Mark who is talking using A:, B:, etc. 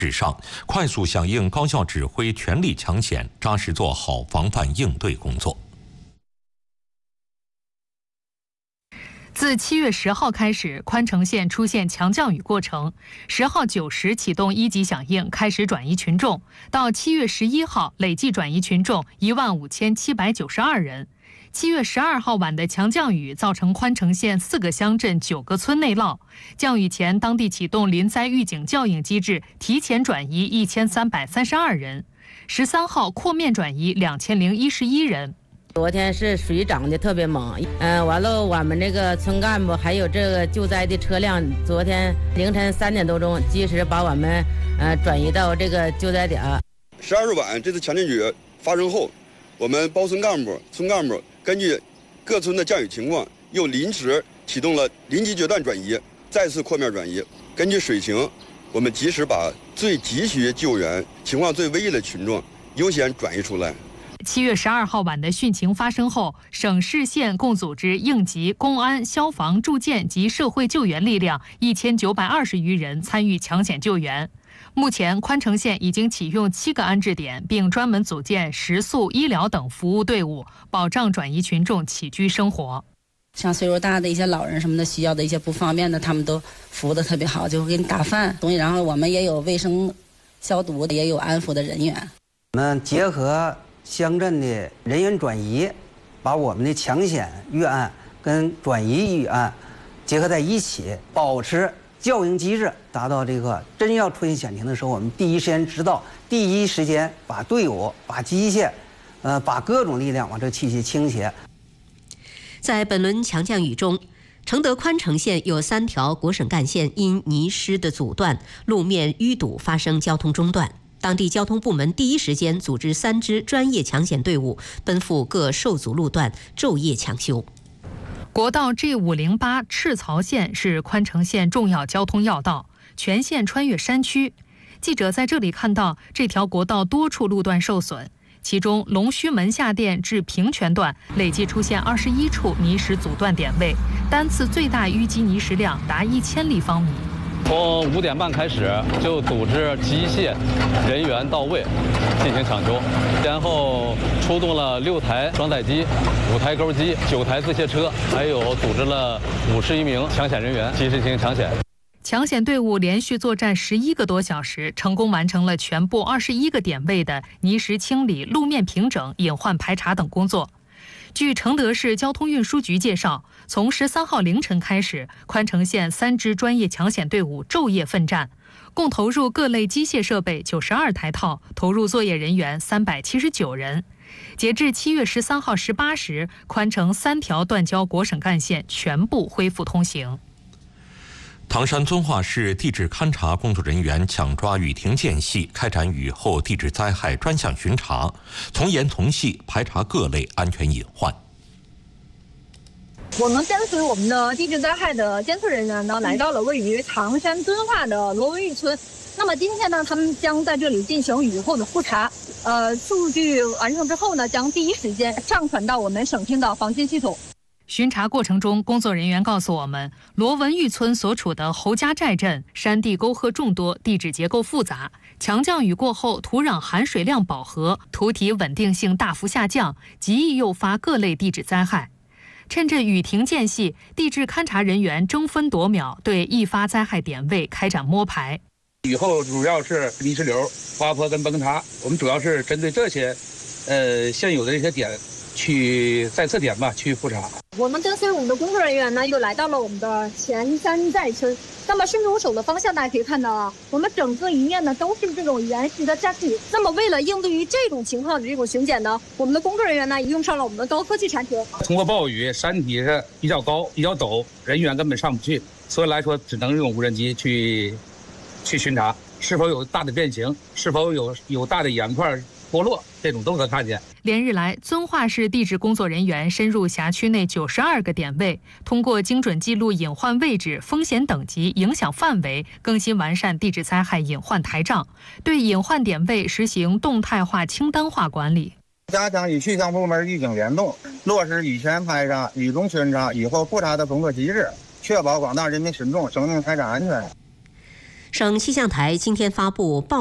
A: 至上，快速响应高效指挥，全力抢险，扎实做好防范应对工作。
B: 自7月10号开始，宽城县出现强降雨过程。10号9时启动1级响应，开始转移群众。到7月11号，累计转移群众15792人。7月12号晚的强降雨造成宽城县4个乡镇9个村内涝。降雨前，当地启动临灾预警校应机制，提前转移1332人。13号扩面转移2011人。
C: 昨天是水涨得特别猛，完了我们这个村干部还有这个救灾的车辆，昨天凌晨3点多钟及时把我们转移到这个救灾点。
D: 12日晚这次强降雨发生后，我们包村干部、村干部根据各村的降雨情况，又临时启动了临级决断转移，再次扩面转移。根据水情，我们及时把最急需救援、情况最危险的群众优先转移出来。
B: 7月12号晚的汛情发生后，省市县共组织应急、公安、消防、住建及社会救援力量1920余人参与抢险救援。目前，宽城县已经启用7个安置点，并专门组建食宿、医疗等服务队伍，保障转移群众起居生活。
E: 像岁数大的一些老人什么的，需要的一些不方便的，他们都服务的特别好，就会给你打饭东西。然后我们也有卫生消毒，也有安抚的人员。
F: 我们结合乡镇的人员转移，把我们的抢险预案跟转移预案结合在一起，保持校应机制，达到这个真要出现险情的时候，我们第一时间知道，第一时间把队伍、把机械，把各种力量往这器械倾斜。
G: 在本轮强降雨中，承德宽城县有3条国省干线因泥湿的阻断、路面淤堵发生交通中断。当地交通部门第一时间组织3支专业抢险队伍奔赴各受阻路段，昼夜抢修。
B: 国道 G508 赤曹线是宽城县重要交通要道，全线穿越山区。记者在这里看到，这条国道多处路段受损，其中龙须门下店至平泉段累计出现21处泥石阻断点位，单次最大淤积泥石量达1000立方米。
H: 从5点半开始就组织机械人员到位进行抢修，先后出动了6台装载机、5台钩机、9台自卸车，还有组织了51名抢险人员及时进行抢险。
B: 抢险队伍连续作战11个多小时，成功完成了全部21个点位的泥石清理、路面平整、隐患排查等工作。据承德市交通运输局介绍，从13号凌晨开始，宽城县3支专业抢险队伍昼夜奋战，共投入各类机械设备92台套，投入作业人员379人。截至7月13号18时，宽城3条断交国省干线全部恢复通行。
A: 唐山遵化市地质勘察工作人员抢抓雨停间隙，开展雨后地质灾害专项巡查，从严从细排查各类安全隐患。
I: 我们跟随我们的地质灾害的监测人员呢，来到了位于唐山遵化的罗文峪村。那么今天呢，他们将在这里进行雨后的复查。数据完成之后呢，将第一时间上传到我们省厅的防汛系统。
B: 巡查过程中，工作人员告诉我们，罗文峪村所处的侯家寨镇山地沟壑众多，地质结构复杂，强降雨过后土壤含水量饱和，土体稳定性大幅下降，极易诱发各类地质灾害。趁着雨停间隙，地质勘察人员争分夺秒对易发灾害点位开展摸排。
J: 雨后主要是泥石流、滑坡跟崩塌，我们主要是针对这些现有的这些点去在这点吧去复查。
I: 我们跟随我们的工作人员呢，又来到了我们的前山寨村。那么伸出手的方向，大家可以看到啊，我们整个一面呢都是这种原石的山体。那么为了应对于这种情况的这种巡检呢，我们的工作人员呢用上了我们的高科技产品。
J: 通过暴雨，山体是比较高、比较陡，人员根本上不去，所以来说只能用无人机去巡查，是否有大的变形，是否有大的岩块脱落，这种都能看见。
B: 连日来，遵化市地质工作人员深入辖区内92个点位，通过精准记录隐患位置、风险等级、影响范围，更新完善地质灾害隐患台账，对隐患点位实行动态化、清单化管理，
K: 加强与气象部门预警联动，落实雨前排查、雨中巡查、雨后复查的工作机制，确保广大人民群众生命财产安全。
G: 省气象台今天发布